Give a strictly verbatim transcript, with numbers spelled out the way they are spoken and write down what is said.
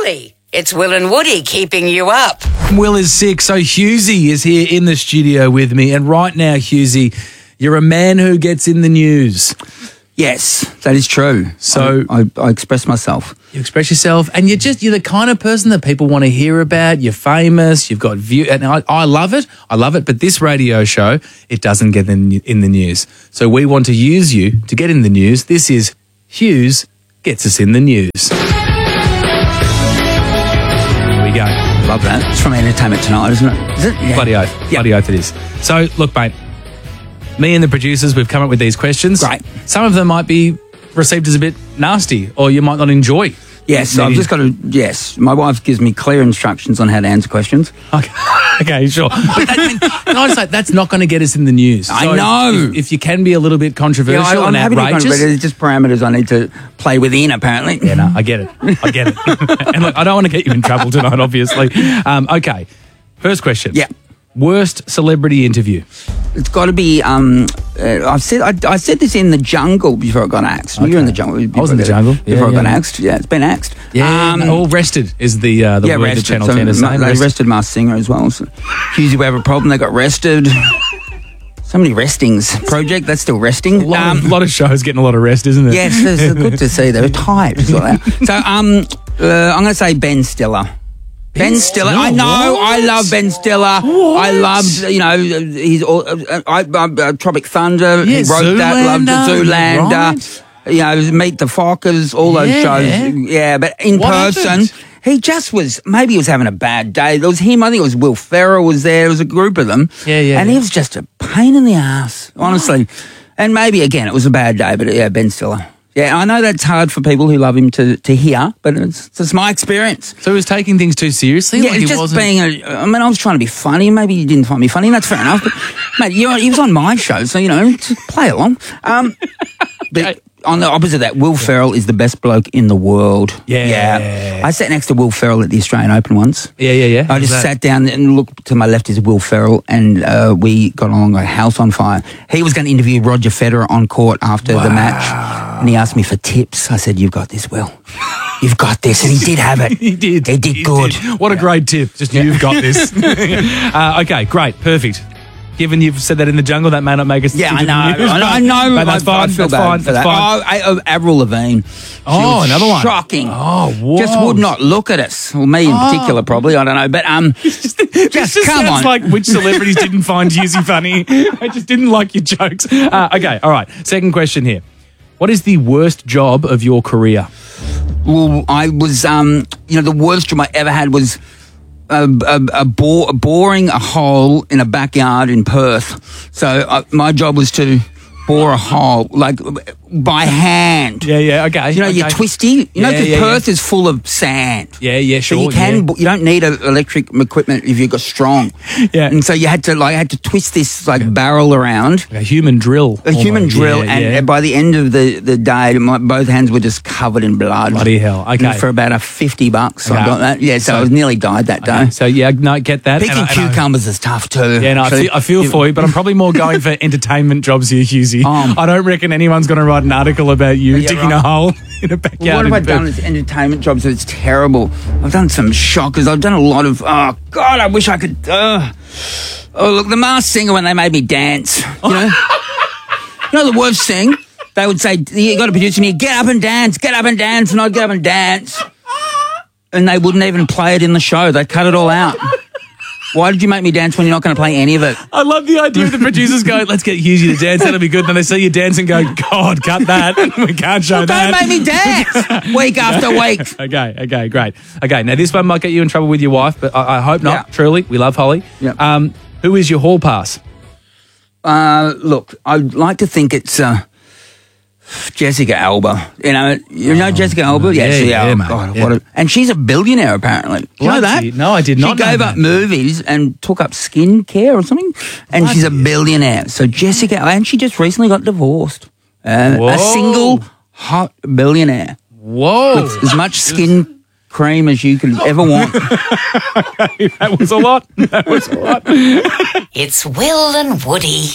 Woody. It's Will and Woody keeping you up. Will is sick, so Hughesy is here in the studio with me. And right now, Hughesy, you're a man who gets in the news. Yes, that is true. So I, I, I express myself. You express yourself, and you're just you're the kind of person that people want to hear about. You're famous. You've got view, and I, I love it. I love it. But this radio show, it doesn't get in, in the news. So we want to use you to get in the news. This is Hughes Gets Us in the News. Here we go. Love that. It's from Entertainment Tonight, isn't it? Is it? Yeah. Bloody oath. Yep. Bloody oath it is. So look, mate. Me and the producers, we've come up with these questions. Great. Some of them might be received as a bit nasty, or you might not enjoy. Yes, I've just got to, yes. My wife gives me clear instructions on how to answer questions. Okay, okay, sure. But that, I mean, can I just say, that's not going to get us in the news. I So know. If, if you can be a little bit controversial Yeah, I, I'm and happy to be outrageous. but it's just parameters I need to play within, apparently. Yeah, no, I get it. I get it. And look, I don't want to get you in trouble tonight, obviously. Um, okay, first question. Yeah. Worst celebrity interview? It's got to be. Um, uh, I've said I, I said this in the jungle before I got axed. Okay. You're in the jungle. I was in the jungle. before Yeah, I got yeah. axed. Yeah, it's been axed. Yeah, Um, all rested is the uh, the yeah, word rested. that Channel So ten is ma- saying. They Rested. arrested Masked Singer as well. So, Hughesy, we have a problem. They got arrested. So many restings. Project that's still resting. A lot, Um, of, lot of shows getting a lot of rest, isn't it? Yes, it's good to see. They're tired as well. So um, uh, I'm going to say Ben Stiller. Ben, Ben Stiller. Stiller? I know. What? I love Ben Stiller. What? I love, you know, he's all, uh, I, uh, Tropic Thunder. Yeah, he wrote that. Loved Zoolander, Zoolander. right. You know, Meet the Fockers, all those Yeah. shows. Yeah, but in What person, happened? he just was, maybe he was having a bad day. There was him, I think it was Will Ferrell was there. There was a group of them. Yeah, yeah, And yeah. he was just a pain in the ass, honestly. And maybe, again, it was a bad day, but yeah, Ben Stiller. Yeah, I know that's hard for people who love him to, to hear, but it's just my experience. So he was taking things too seriously? Yeah, Like it's he just wasn't... being a. I mean, I was trying to be funny. Maybe you didn't find me funny. That's fair enough. But mate, you know, he was on my show, so you know, just play along. Um, but on the opposite of that, Will Ferrell is the best bloke in the world. Yeah. yeah. I sat next to Will Ferrell at the Australian Open once. Yeah, yeah, yeah. I just How's that? sat down and looked to my left is Will Ferrell, and uh, we got along like a house on fire. He was going to interview Roger Federer on court after the match, and he asked me for tips. I said, "You've got this, Will. You've got this," and he did have it. He did. He did good. did. What a great tip. Just you've got this. uh, okay, great. Perfect. Given you've said that in the jungle, that may not make us. Yeah, I into know. the news, I know. but- I know. But that's I, fine. I feel that's bad fine. for That's that. fine. Oh, I, oh, Avril Lavigne. She Oh, was another one. Shocking. Oh, whoa. Just would not look at us. Well, me in Oh. particular, probably. I don't know. But um, This just just come sounds on. like which celebrities didn't find Hughesy funny. I just didn't like your jokes. Uh, okay, all right. Second question here. What is the worst job of your career? Well, I was, um, you know, the worst job I ever had was a, a, a bore, boring a hole in a backyard in Perth. So uh, my job was to bore a hole, like by hand. Yeah, yeah, okay. You know, okay. you're twisty. You know, Yeah, because yeah, yeah. Perth is full of sand. Yeah, yeah, So sure. you can, yeah. bo- you don't need a electric equipment if you've got strong. Yeah. And so you had to, like, I had to twist this, like, barrel around. A human drill. A human almost. drill, Yeah, and yeah. by the end of the, the day, my, both hands were just covered in blood. Bloody hell. Okay. And for about a fifty bucks, Okay. I got that. Yeah, so, So- I was nearly died that day. Okay, so yeah, no, get that. Picking And I- and I- cucumbers is tough too. Yeah, no, I So feel, I feel for you, but I'm probably more going for entertainment jobs here, Hughesy. Um, I don't reckon anyone's going to write an article about you Yeah, digging right. a hole in a backyard. What have I in done Perth. as entertainment jobs? It's terrible. I've done some shockers. I've done a lot of. Oh God, I wish I could. Uh, oh look, the Masked Singer when they made me dance. You know, you know the worst thing. They would say, "You got to produce me. Get up and dance. Get up and dance," and I'd get up and dance, and they wouldn't even play it in the show. They cut it all out. Why did you make me dance when you're not going to play any of it? I love the idea of the producers going, let's get Hughesy to dance, that'll be good. Then they see you dance and go, God, cut that. We can't show Don't that. make me dance week after week. Okay, okay, great. Okay, now this one might get you in trouble with your wife, but I, I hope not. Yeah. Truly, we love Holly. Yeah. Um, who is your hall pass? Uh, look, I'd like to think it's uh, Jessica Alba. You know, you know Jessica Alba? yeah, she- yeah, oh, mate, God, yeah. what a, and she's a billionaire, apparently. Do you know that? Bloody- no, I did not She know gave that. up movies and took up skincare or something, and she's a Bloody- billionaire. So Jessica, and she just recently got divorced. Uh, Whoa. a single hot billionaire. Whoa. As much skin cream as you could ever want. That was a lot. That was a lot. It's Will and Woody.